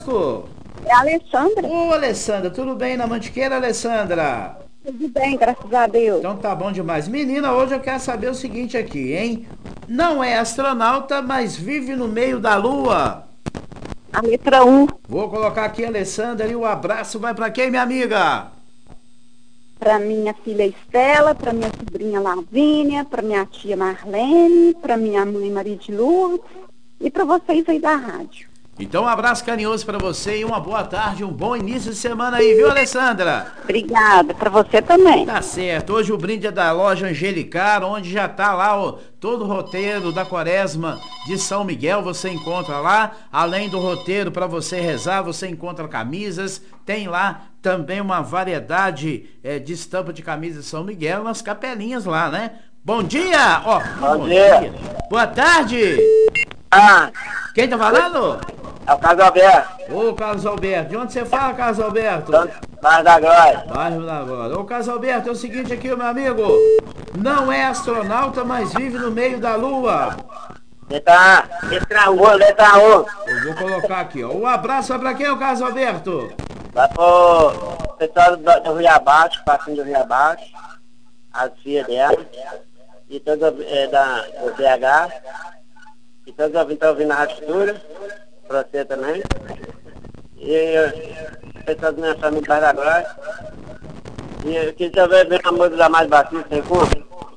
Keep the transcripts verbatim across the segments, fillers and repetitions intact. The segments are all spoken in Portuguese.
conosco? É a Alessandra. Ô, Alessandra, tudo bem na Mantiqueira, Alessandra? Tudo bem, graças a Deus. Então tá bom demais. Menina, hoje eu quero saber o seguinte aqui, hein? Não é astronauta, mas vive no meio da lua. A letra um. Vou colocar aqui, Alessandra, e o abraço vai pra quem, minha amiga? Para minha filha Estela, para minha sobrinha Lavínia, para minha tia Marlene, para minha mãe Maria de Lourdes e para vocês aí da rádio. Então um abraço carinhoso pra você e uma boa tarde, um bom início de semana aí, viu, Alessandra? Obrigada, para você também. Tá certo, hoje o brinde é da loja Angelicar, onde já tá lá o, todo o roteiro da quaresma de São Miguel, você encontra lá, além do roteiro para você rezar, você encontra camisas, tem lá também uma variedade é, de estampa de camisa de São Miguel, nas capelinhas lá, né? Bom dia! Ó, bom, bom dia. dia! Boa tarde! Ah! Quem tá falando? É o Carlos Alberto. Ô, Carlos Alberto, de onde você fala, Carlos Alberto? Bairro da Glória. Bairro da Glória. Ô, Carlos Alberto, é o seguinte aqui, meu amigo. Não é astronauta, mas vive no meio da lua. Letra A, letra U, letra U. Eu vou colocar aqui, ó. Um abraço vai pra quem, ô Carlos Alberto? Vai pro pessoal do, do Rio Abaixo, passinho do Rio Abaixo, as filhas dela, e todos é, da, do B H, e todos ouvindo, estão ouvindo a Rádio Cultura. Pra você também. E o pessoal da minha família vai da Glória. E eu quis também ver a música da Mari Batista, tem como?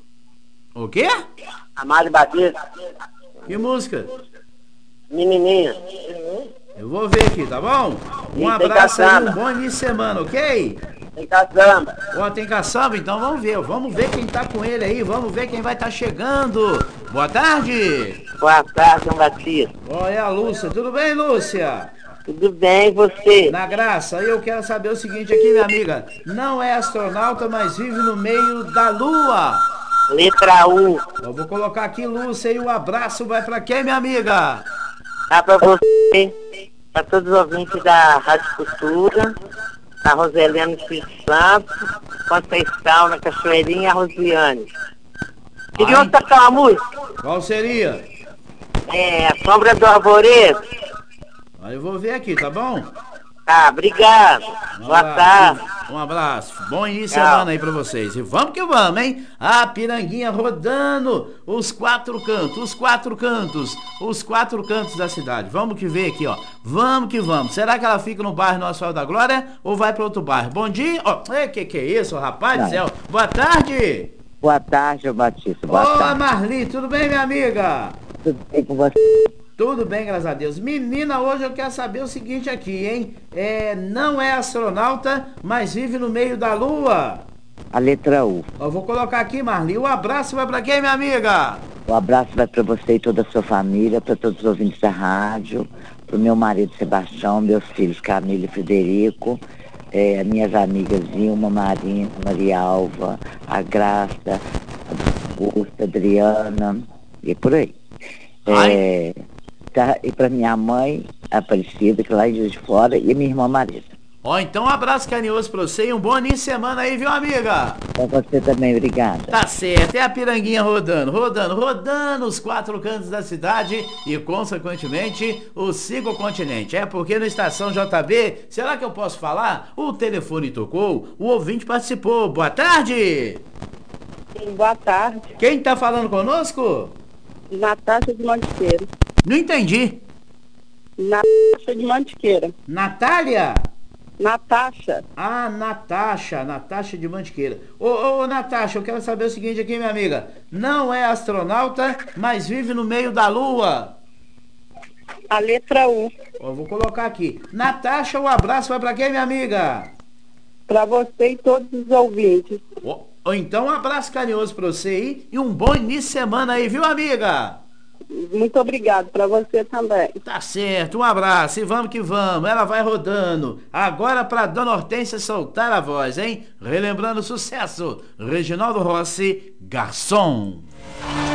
O quê? A Mari Batista. Que música? Menininha. Eu vou ver aqui, tá bom? Um e abraço aí, um bom início de semana, ok? Tem caçamba. Ó, tem caçamba? Então vamos ver. Vamos ver quem tá com ele aí. Vamos ver quem vai estar tá chegando. Boa tarde. Boa tarde, São Batista. Ó, é a Lúcia. Tudo bem, Lúcia? Tudo bem, e você? Na graça. Aí eu quero saber o seguinte aqui, minha amiga. Não é astronauta, mas vive no meio da lua. Letra um. Eu vou colocar aqui, Lúcia, e o abraço vai pra quem, minha amiga? Dá pra você, pra todos os ouvintes da Rádio Cultura, a Roselena Espírito Santo, Conceição, na Cachoeirinha e a Rosiane. Queria tocar uma música? Qual seria? É, a Sombra do Arvoredo. Aí eu vou ver aqui, tá bom? Tá, obrigado. Um Boa abraço, tarde. Um abraço. Bom início de Tchau. semana aí pra vocês. E vamos que vamos, hein? A Piranguinha rodando os quatro cantos, os quatro cantos, os quatro cantos da cidade. Vamos que ver aqui, ó. Vamos que vamos. Será que ela fica no bairro Nossa Senhora da Glória ou vai pra outro bairro? Bom dia. Ó, oh, que que é isso, rapaz do céu? Boa tarde. Boa tarde, Batista. Boa Olá, tarde. Marli. Tudo bem, minha amiga? Tudo bem com você? Tudo bem, graças a Deus. Menina, hoje eu quero saber o seguinte aqui, hein? É, não é astronauta, mas vive no meio da lua. A letra U. Eu vou colocar aqui, Marli. O abraço vai pra quem, minha amiga? O abraço vai para você e toda a sua família, para todos os ouvintes da rádio, para o meu marido Sebastião, meus filhos Camila e Frederico, é, minhas amigas Vilma, Marina, Maria Alva, a Graça, a Augusta, a Adriana e por aí. É, tá, e para minha mãe, a Aparecida, que lá em Juiz de Fora, e minha irmã Marisa. Ó, então um abraço carinhoso pra você e um bom início de semana aí, viu, amiga? Pra você também, obrigada. Tá certo, é a Piranguinha rodando, rodando, rodando os quatro cantos da cidade e, consequentemente, o cinco continente. É porque no Estação J B, será que eu posso falar? O telefone tocou, o ouvinte participou. Boa tarde! Sim, boa tarde. Quem tá falando conosco? Natasha de Mantiqueira. Não entendi. Natasha de Mantiqueira. Natália? Natasha. Ah, Natasha, Natasha de Mantiqueira. Ô, ô, ô, Natasha, eu quero saber o seguinte aqui, minha amiga. Não é astronauta, mas vive no meio da lua. A letra U. Ó, vou colocar aqui. Natasha, o um abraço vai pra quem, minha amiga? Pra você e todos os ouvintes. Ou oh, então um abraço carinhoso pra você aí e um bom início de semana aí, viu, amiga? Muito obrigado, para você também. Tá certo, um abraço e vamos que vamos. Ela vai rodando. Agora pra Dona Hortência soltar a voz, hein? Relembrando o sucesso. Reginaldo Rossi, Garçom.